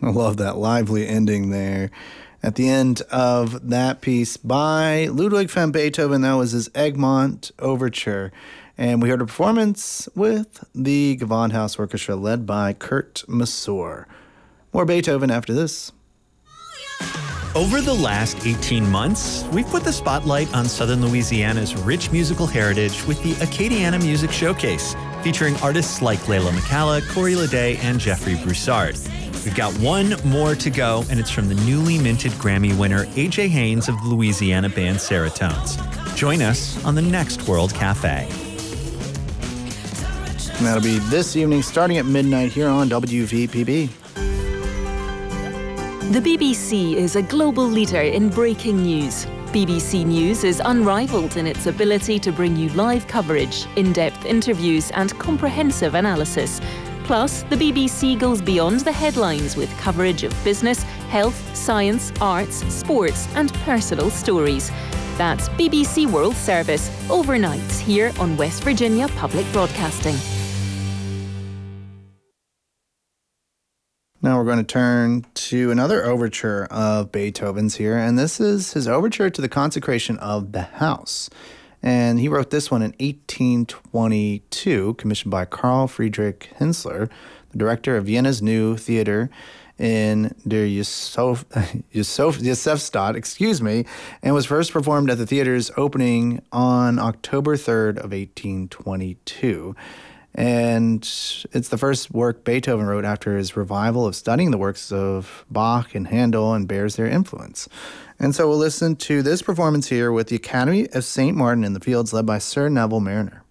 I love that lively ending there. At the end of that piece by Ludwig van Beethoven, that was his Egmont Overture. And we heard a performance with the Gewandhaus Orchestra led by Kurt Masur. More Beethoven after this. Over the last 18 months, we've put the spotlight on Southern Louisiana's rich musical heritage with the Acadiana Music Showcase, featuring artists like Layla McCalla, Corey Leday, and Jeffrey Broussard. We've got one more to go, and it's from the newly minted Grammy winner A.J. Haynes of the Louisiana band Seratones. Join us on the next World Cafe. And that'll be this evening starting at midnight here on WVPB. The BBC is a global leader in breaking news. BBC News is unrivaled in its ability to bring you live coverage, in-depth interviews and comprehensive analysis. Plus, the BBC goes beyond the headlines with coverage of business, health, science, arts, sports and personal stories. That's BBC World Service, overnights here on West Virginia Public Broadcasting. Now we're going to turn to another overture of Beethoven's here, and this is his overture to the consecration of the house. And he wrote this one in 1822, commissioned by Carl Friedrich Hensler, the director of Vienna's new theater in der Josefstadt, and was first performed at the theater's opening on October 3rd of 1822. And it's the first work Beethoven wrote after his revival of studying the works of Bach and Handel and bears their influence. And so we'll listen to this performance here with the Academy of St. Martin in the Fields led by Sir Neville Mariner.